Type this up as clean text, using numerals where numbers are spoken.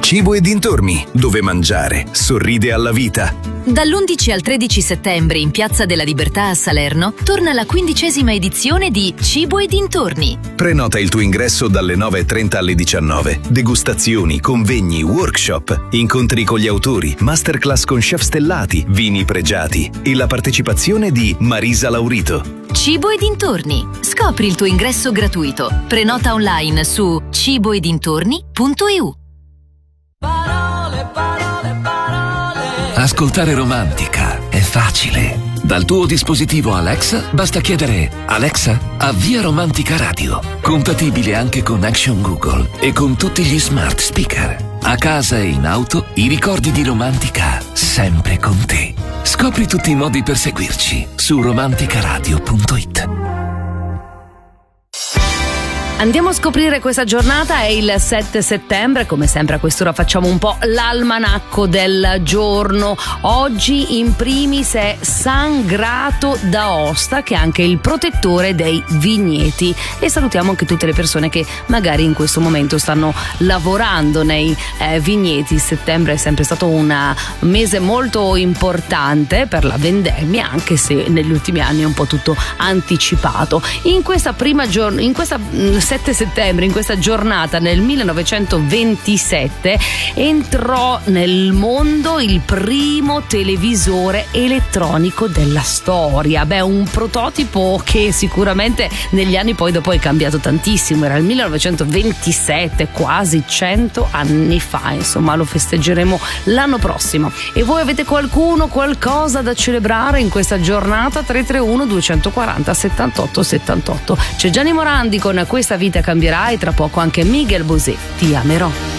Cibo e dintorni, dove mangiare sorride alla vita. Dall'11 al 13 settembre in Piazza della Libertà a Salerno torna la 15ª edizione di Cibo e dintorni. Prenota il tuo ingresso dalle 9:30 alle 19. Degustazioni, convegni, workshop, incontri con gli autori, masterclass con chef stellati, vini pregiati e la partecipazione di Marisa Laurito. Cibo e dintorni. Scopri il tuo ingresso gratuito. Prenota online su ciboedintorni.eu. Ascoltare Romantica è facile. Dal tuo dispositivo Alexa basta chiedere: Alexa, avvia Romantica Radio. Compatibile anche con Action Google e con tutti gli smart speaker. A casa e in auto, i ricordi di Romantica sempre con te. Scopri tutti i modi per seguirci su romanticaradio.it. Andiamo a scoprire questa giornata, è il 7 settembre, come sempre a quest'ora facciamo un po' l'almanacco del giorno. Oggi in primis è San Grato d'Aosta, che è anche il protettore dei vigneti, e salutiamo anche tutte le persone che magari in questo momento stanno lavorando nei vigneti. Settembre è sempre stato un mese molto importante per la vendemmia, anche se negli ultimi anni è un po' tutto anticipato. In questa prima giornata, in questa 7 settembre, in questa giornata nel 1927 entrò nel mondo il primo televisore elettronico della storia. Un prototipo che sicuramente negli anni poi dopo è cambiato tantissimo. Era il 1927, quasi 100 anni fa, insomma lo festeggeremo l'anno prossimo. E voi avete qualcosa da celebrare in questa giornata? 331 240 78 78. C'è Gianni Morandi con Questa vita cambierà, e tra poco anche Miguel Bosé, Ti amerò.